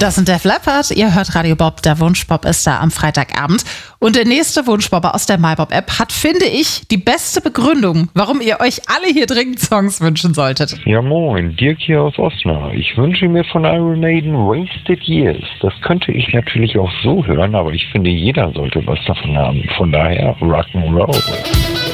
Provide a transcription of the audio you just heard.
Das sind Def Leppard. Ihr hört Radio Bob. Der Wunschbob ist da am Freitagabend. Und der nächste Wunschbobber aus der MyBob-App hat, finde ich, die beste Begründung, warum ihr euch alle hier dringend Songs wünschen solltet. Ja moin, Dirk hier aus Osnabrück. Ich wünsche mir von Iron Maiden Wasted Years. Das könnte ich natürlich auch so hören, aber ich finde, jeder sollte was davon haben. Von daher Rock'n'Roll.